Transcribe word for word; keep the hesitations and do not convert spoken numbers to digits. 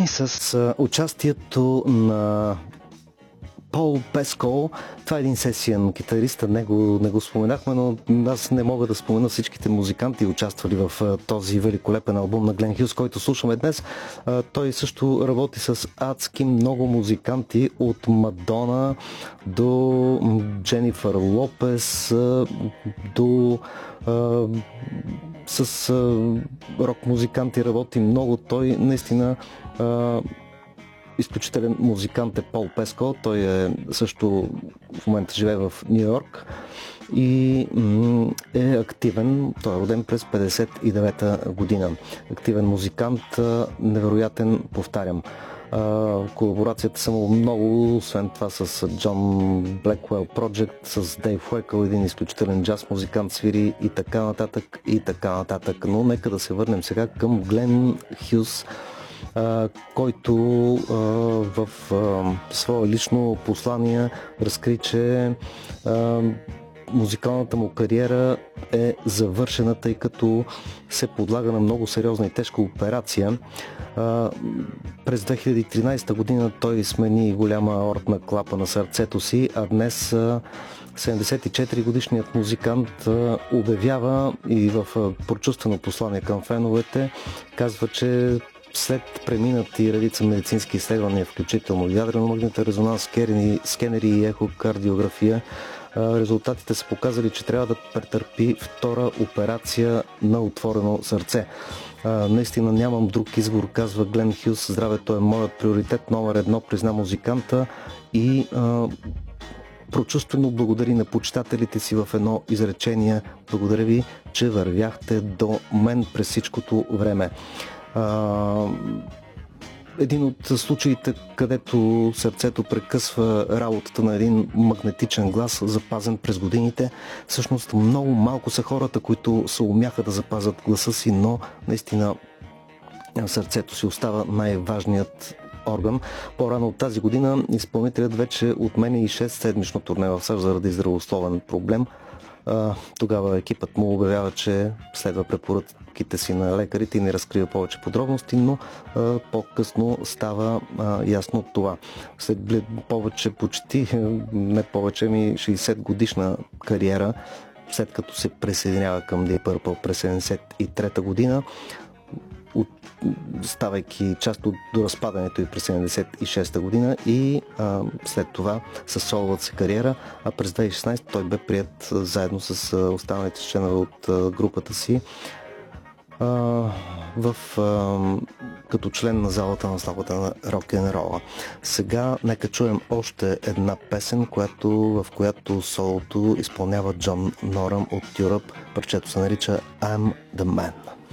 ни с участието на Пол Пескол. Това е един сесиен китарист, не го, не го споменахме, но аз не мога да спомена всичките музиканти, участвали в този великолепен албум на Глен Хюс, който слушаме днес. Той също работи с адски много музиканти, от Мадона до Дженифър Лопес, до с рок музиканти работи много. Той наистина изключителен музикант е Пол Пескол. Той е също в момента живее в Ню Йорк и е активен. Той е роден през петдесет и девета година. Активен музикант, невероятен, повтарям. Колаборацията са му много, освен това с John Blackwell Project, с Дейв Уекъл, един изключителен джаз музикант, свири и така нататък и така нататък. Но нека да се върнем сега към Глен Хюс, който в свое лично послание разкри, че музикалната му кариера е завършена, тъй като се подлага на много сериозна и тежка операция. През две хиляди и тринадесета година той смени голяма аортна клапа на сърцето си, а днес седемдесет и четири годишният музикант обявява и в прочувствено послание към феновете казва, че след преминати редица медицински изследвания, включително ядрено-магнитен резонанс, скенери, скенери и ехокардиография, резултатите са показали, че трябва да претърпи втора операция на отворено сърце. Наистина нямам друг избор, казва Глен Хюс. Здравето е моят приоритет номер едно, призна музиканта и а, прочувствено благодари на почитателите си в едно изречение: благодаря ви, че вървяхте до мен през всичкото време. Uh, един от случаите, където сърцето прекъсва работата на един магнетичен глас, запазен през годините. Всъщност много малко са хората, които се умяха да запазят гласа си, но наистина сърцето си остава най-важният орган. По-рано от тази година изпълнителят вече отменя и шест седмично турне в САЩ заради здравословен проблем. Тогава екипът му обявява, че следва препоръките си на лекарите и не разкрива повече подробности, но а, по-късно става а, ясно това. След повече, почти, не повече, ми шейсет годишна кариера, след като се присъединява към Deep Purple през седемдесет и трета година, от, ставайки част от доразпадането и през седемдесет и шеста година, и а, след това със соловата си кариера, а през две хиляди и шестнадесета той бе приет а, заедно с а, останалите членове от а, групата си а, в, а, като член на залата на славата на рок-н-рола. Сега нека чуем още една песен, която, в която солото изпълнява Джон Норам от Europe. Парчето се нарича I'm the Man.